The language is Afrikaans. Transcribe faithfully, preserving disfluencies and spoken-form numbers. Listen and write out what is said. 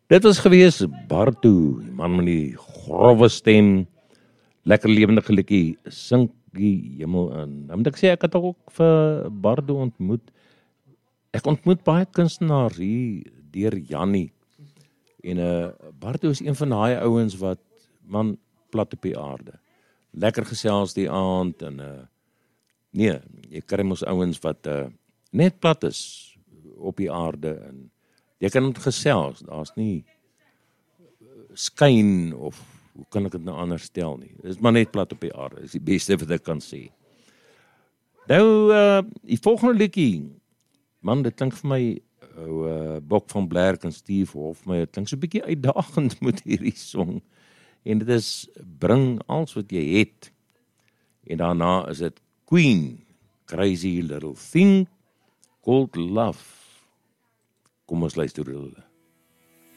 Dit was gewees Bartu, die man met die grove stem, lekker lewendige liedjie, sink die hemel in. Dan moet ek sê, ek het ook vir Bartu ontmoet. Ek ontmoet baie kunstenaars hier deur Jannie. En uh, Bartu is een van daai ouens wat, man, plat op die aarde. Lekker gesels die aand en uh, nee, jy kry mos ouens wat uh, net plat is op die aarde en jy kan met gesels, daar's nie skyn of hoe kan ek dit nou anders stel nie. Dit is maar net plat op die aarde, is die beste wat ek kan sê. Nou, uh, die volgende liedjie, man, dit klink vir my uh, Bok van Blerk en Steve Hofmeyer, dit klink so 'n bietjie uitdagend met hierdie song. En dit is Bring Alles Wat Jy Het. En daarna is dit Queen, Crazy Little Thing Called Love. Kom ons luister hulle.